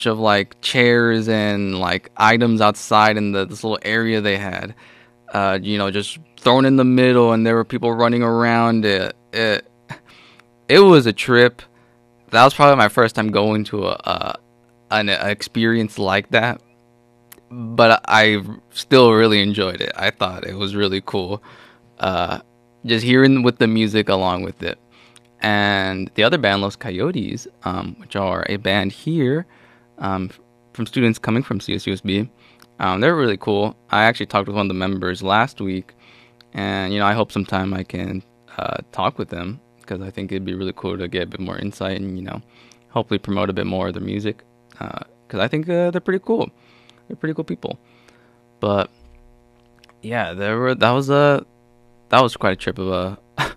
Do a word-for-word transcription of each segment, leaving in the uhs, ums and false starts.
of like chairs and like items outside in the this little area they had. Uh, you know, just thrown in the middle, and there were people running around it. It it was a trip. That was probably my first time going to a, a an experience like that. But I still really enjoyed it. I thought it was really cool. Uh, just hearing with the music along with it. And the other band, Los Coyotes, um, which are a band here um, from students coming from C S U S B. Um, they're really cool. I actually talked with one of the members last week, and you know, I hope sometime I can uh, talk with them because I think it'd be really cool to get a bit more insight and you know, hopefully promote a bit more of their music because uh, I think uh, they're pretty cool. They're pretty cool people. But yeah, there were that was a that was quite a trip of a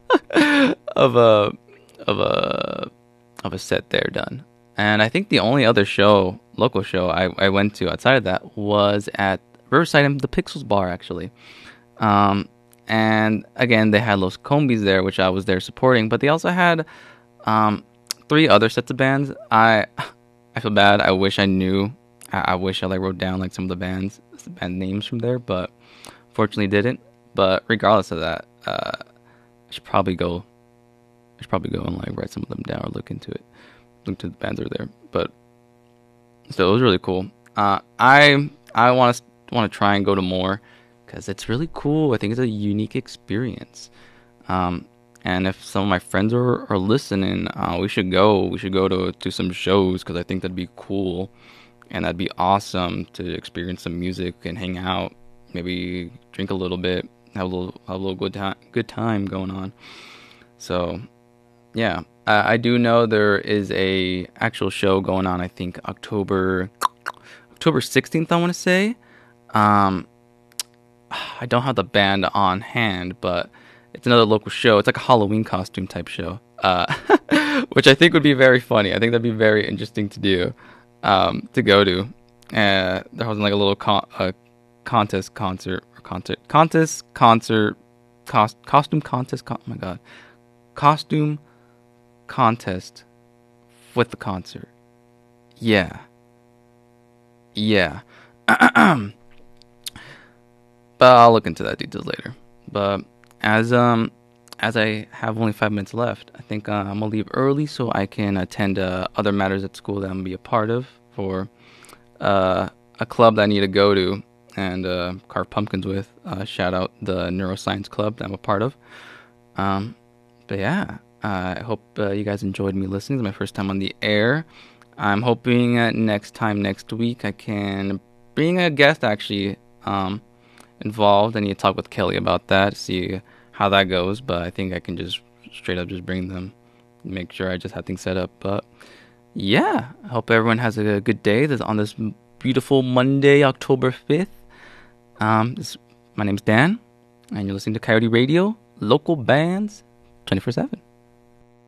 of a of a of a set there done. And I think the only other show, local show I, I went to outside of that was at Riverside and the Pixels Bar actually. Um, and again, they had Los Combies there, which I was there supporting, but they also had um, three other sets of bands. I I feel bad. I wish I knew. I, I wish I like wrote down like some of the bands, band names from there, but fortunately didn't. But regardless of that, uh, I should probably go. I should probably go and like write some of them down or look into it. Look to the bands that are there. But so it was really cool. Uh, I I want to want to try and go to more because it's really cool. I think it's a unique experience. Um, and if some of my friends are, are listening, uh, we should go. We should go to to some shows because I think that'd be cool, and that'd be awesome to experience some music and hang out. Maybe drink a little bit, have a little have a little good time good time going on. So yeah. Uh, I do know there is a actual show going on. I think October October sixteenth. I want to say. Um, I don't have the band on hand, but it's another local show. It's like a Halloween costume type show, uh, which I think would be very funny. I think that'd be very interesting to do, um, to go to. Uh, there was like a little con- uh, contest concert or concert contest concert cost costume contest. Co- oh my god, costume. contest with the concert. Yeah. Yeah. But I'll look into that details later. But as um as I have only five minutes left, I think uh, I'm gonna leave early so I can attend uh, other matters at school that I'm gonna be a part of for uh, a club that I need to go to and uh, carve pumpkins with. Uh, shout out the neuroscience club that I'm a part of. Um, but yeah. Uh, I hope uh, you guys enjoyed me listening. It's my first time on the air. I'm hoping uh, next time, next week, I can bring a guest actually um, involved. I need to talk with Kelly about that, see how that goes. But I think I can just straight up just bring them, make sure I just have things set up. But yeah, I hope everyone has a good day this, on this beautiful Monday, October fifth. Um, this, my name's Dan, and you're listening to Coyote Radio, local bands, twenty-four seven.